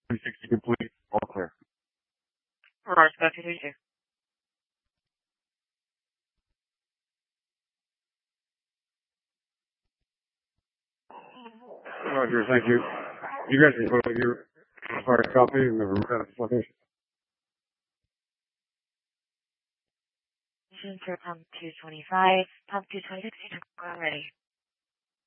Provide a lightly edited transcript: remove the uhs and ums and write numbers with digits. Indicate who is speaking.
Speaker 1: 360 complete, all clear.
Speaker 2: Regards, go 232.
Speaker 1: Roger, thank you. You guys can put your hard copy in the location.
Speaker 2: Sir, pump 225, pump 226, you're ready.